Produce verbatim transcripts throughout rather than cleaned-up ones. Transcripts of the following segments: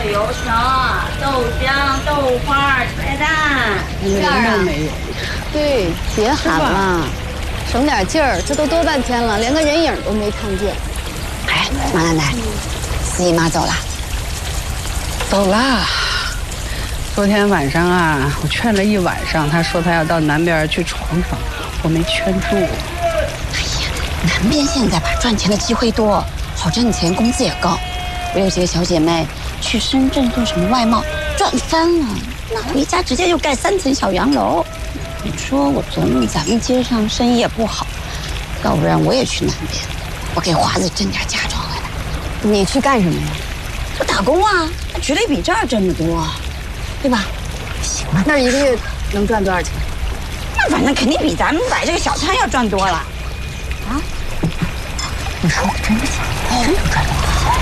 油条、豆浆、豆花、菜蛋， 一个人都没有。 对，别喊了，省点劲儿。这都多半天了，连个人影都没看见。 哎，马奶奶，四姨妈走了。 走啦。昨天晚上啊，我劝了一晚上，她说她要到南边去闯闯，我没劝住。 哎呀，南边现在吧，赚钱的机会多，好挣钱，工资也高。我有几个小姐妹去深圳做什么外贸，赚翻了。那回家直接就盖三层小洋楼。你说我琢磨咱们街上生意也不好，要不然我也去南边，我给华子挣点嫁妆回来。 你去干什么呀？ 我打工啊，绝对比这儿挣得多，对吧？ 行吧，那一个月能赚多少钱？ 那反正肯定比咱们摆这个小摊要赚多了。啊？ 你说的真的假的？真能赚多少钱？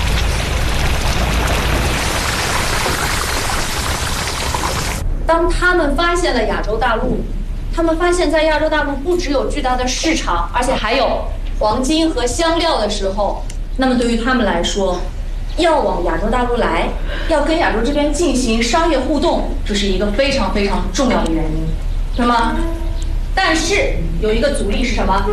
当他们发现了亚洲大陆，他们发现在亚洲大陆不只有巨大的市场，而且还有黄金和香料的时候，那么对于他们来说，要往亚洲大陆来，要跟亚洲这边进行商业互动，这是一个非常非常重要的原因，对吗？但是有一个阻力是什么？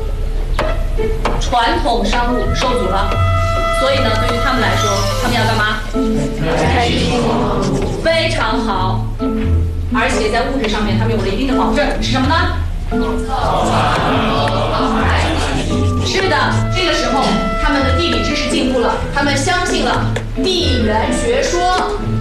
传统商务受阻了，所以呢，对于他们来说，他们要干嘛？开心，非常好。而且在物质上面，他们有了一定的保证，是什么呢？是的，这个时候他们的地理知识进步了，他们相信了地缘学说。